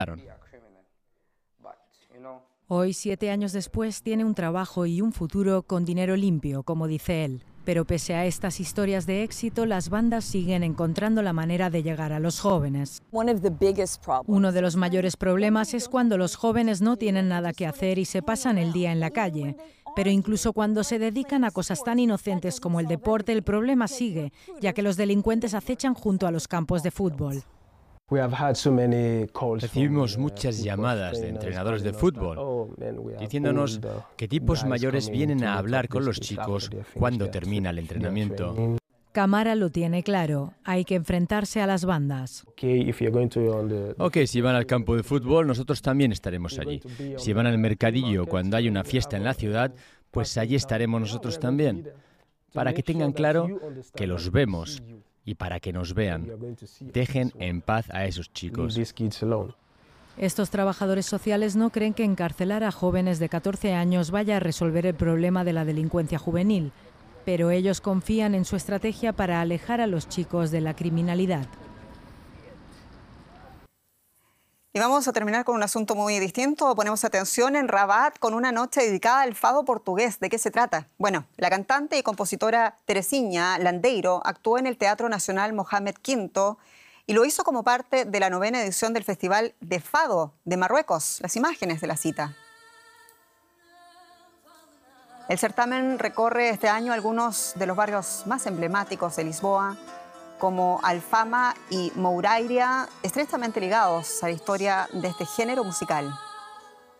Hoy, 7 años después, tiene un trabajo y un futuro con dinero limpio, como dice él. Pero pese a estas historias de éxito, las bandas siguen encontrando la manera de llegar a los jóvenes. Uno de los mayores problemas es cuando los jóvenes no tienen nada que hacer y se pasan el día en la calle. Pero incluso cuando se dedican a cosas tan inocentes como el deporte, el problema sigue, ya que los delincuentes acechan junto a los campos de fútbol. Recibimos muchas llamadas de entrenadores de fútbol diciéndonos que tipos mayores vienen a hablar con los chicos cuando termina el entrenamiento. Camara lo tiene claro, hay que enfrentarse a las bandas. Ok, si van al campo de fútbol, nosotros también estaremos allí. Si van al mercadillo cuando hay una fiesta en la ciudad, pues allí estaremos nosotros también. Para que tengan claro que los vemos y para que nos vean. Dejen en paz a esos chicos. Estos trabajadores sociales no creen que encarcelar a jóvenes de 14 años vaya a resolver el problema de la delincuencia juvenil, pero ellos confían en su estrategia para alejar a los chicos de la criminalidad. Y vamos a terminar con un asunto muy distinto. Ponemos atención en Rabat con una noche dedicada al fado portugués. ¿De qué se trata? Bueno, la cantante y compositora Teresinha Landeiro actuó en el Teatro Nacional Mohamed V y lo hizo como parte de la 9ª edición del Festival de Fado de Marruecos. Las imágenes de la cita. El certamen recorre este año algunos de los barrios más emblemáticos de Lisboa, como Alfama y Mouraira, estrechamente ligados a la historia de este género musical.